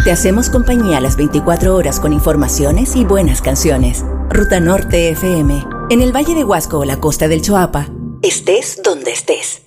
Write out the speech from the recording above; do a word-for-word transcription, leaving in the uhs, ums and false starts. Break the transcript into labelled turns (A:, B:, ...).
A: Te hacemos compañía a las veinticuatro horas con informaciones y buenas canciones. Ruta Norte F M. En el Valle de Huasco o la costa del Choapa, estés donde estés.